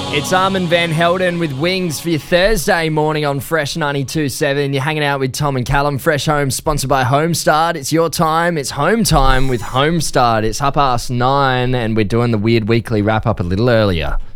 It's Armin van Helden with Wings for your Thursday morning on Fresh 92.7. You're hanging out with Tom and Callum. Fresh Home, sponsored by Homestart. It's your time. It's home time with Homestart. It's 9:30 and we're doing the weird weekly wrap-up a little earlier.